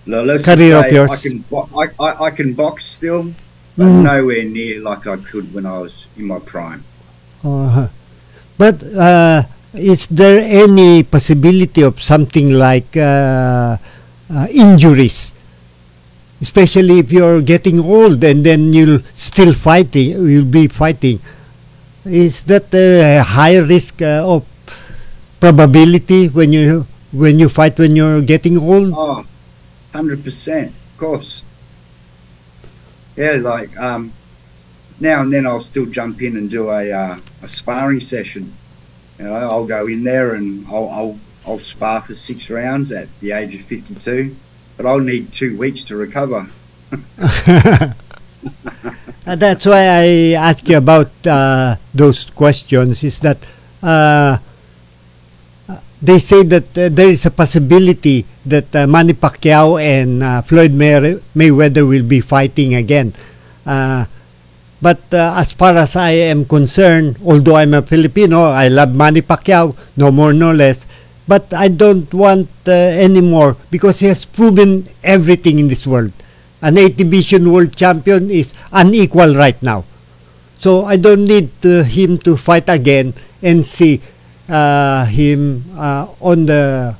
Let's just career of say I yours? can I can box still, but Mm. nowhere near like I could when I was in my prime. Uh, but is there any possibility of something like injuries, especially if you're getting old and then you'll be fighting? Is that a high risk of probability when you fight when you're getting old? Oh, 100%, of course. Yeah, like now and then I'll still jump in and do a sparring session. You know, I'll go in there and I'll spar for 6 rounds at the age of 52, but I'll need 2 weeks to recover. That's why I ask you about those questions. Is that uh, they say that there is a possibility that Manny Pacquiao and Mayweather will be fighting again. Uh, but as far as I am concerned, although I'm a Filipino, I love Manny Pacquiao, no more, no less. But I don't want any more because he has proven everything in this world. An 8 division world champion is unequal right now. So I don't need him to fight again and see him on the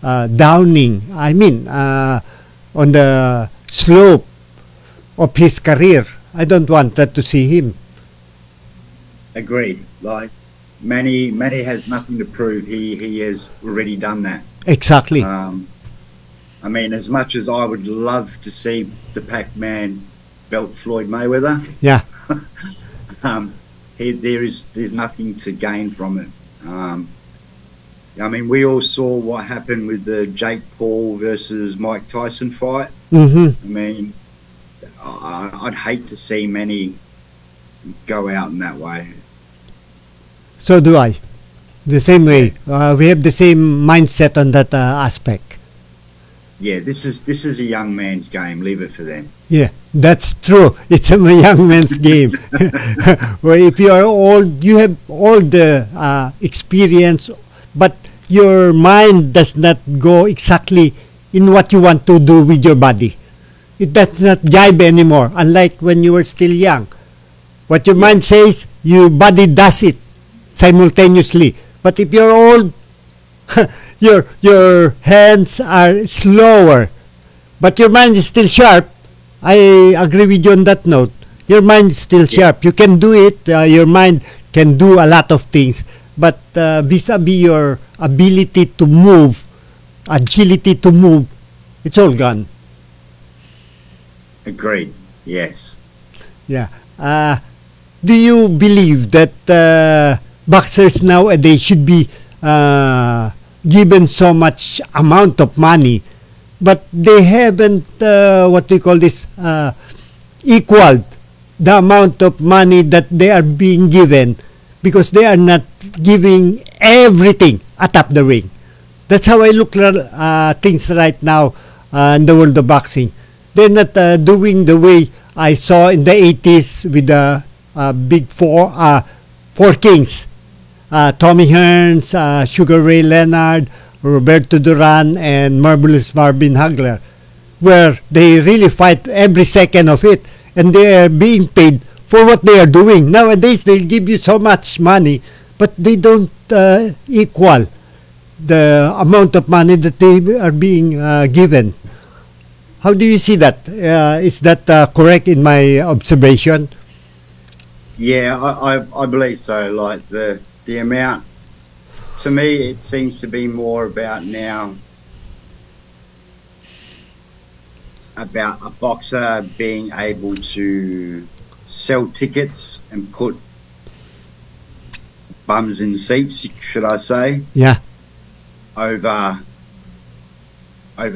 on the slope of his career. I don't want that to see him. Agreed. Like Manny has nothing to prove. He has already done that. Exactly. Um, I mean, as much as I would love to see the Pac-Man belt Floyd Mayweather, Yeah. um, there's nothing to gain from it. I mean, we all saw what happened with the Jake Paul versus Mike Tyson fight. Mm-hmm. I mean, I'd hate to see Manny go out in that way. So do I. The same Yeah, way. We have the same mindset on that aspect. yeah. This is a young man's game. Leave it for them. Yeah, that's true. It's a young man's game. Well, if you are old, you have all the experience, but your mind does not go exactly in what you want to do with your body. It does not jibe anymore, unlike when you were still young. What your Yeah, mind says, your body does it simultaneously. But if you're old, your hands are slower, but your mind is still sharp. I agree with you on that note. Your mind is still yeah. sharp. You can do it. Your mind can do a lot of things, but vis-a-vis your ability to move, agility to move, it's all gone. Agreed. Yes. Yeah. Do you believe that boxers nowadays should be given so much amount of money, but they haven't what we call this equaled the amount of money that they are being given because they are not giving everything atop the ring. That's how I look at things right now in the world of boxing. They're not doing the way I saw in the 80s with the big four kings. Tommy Hearns, Sugar Ray Leonard, Roberto Duran, and Marvelous Marvin Hagler, where they really fight every second of it, and they are being paid for what they are doing. Nowadays, they give you so much money, but they don't equal the amount of money that they are being given. How do you see that? Is that correct in my observation? Yeah, I believe so. Like the amount to me, it seems to be more about now about a boxer being able to sell tickets and put bums in seats, should I say, Yeah. over over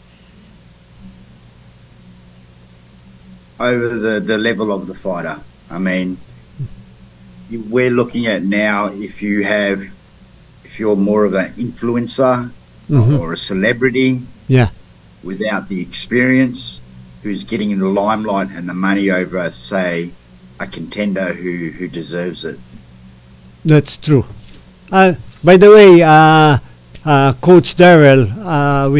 over the level of the fighter. I mean, we're looking at now if you're more of an influencer Hmm. or a celebrity Yeah. without the experience, who's getting in the limelight and the money over, say, a contender who deserves it. That's true. By the way, Coach Darrell, we